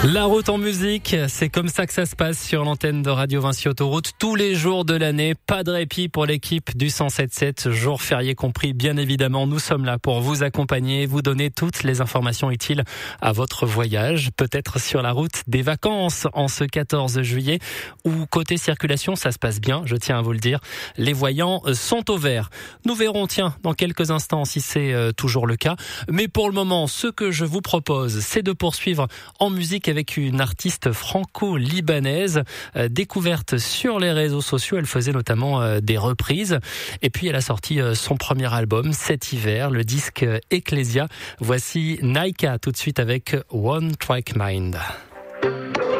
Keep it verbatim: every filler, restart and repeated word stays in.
La route en musique, c'est comme ça que ça se passe sur l'antenne de Radio Vinci Autoroute tous les jours de l'année. Pas de répit pour l'équipe du cent sept sept, jour férié compris bien évidemment. Nous sommes là pour vous accompagner, vous donner toutes les informations utiles à votre voyage, peut-être sur la route des vacances en ce quatorze juillet, où côté circulation ça se passe bien, je tiens à vous le dire. Les voyants sont au vert. Nous verrons, tiens, dans quelques instants si c'est euh, toujours le cas. Mais pour le moment, ce que je vous propose, c'est de poursuivre en musique avec une artiste franco-libanaise euh, découverte sur les réseaux sociaux. Elle faisait notamment euh, des reprises. Et puis elle a sorti euh, son premier album cet hiver, le disque euh, Ecclesia. Voici Naika tout de suite avec One Track Mind.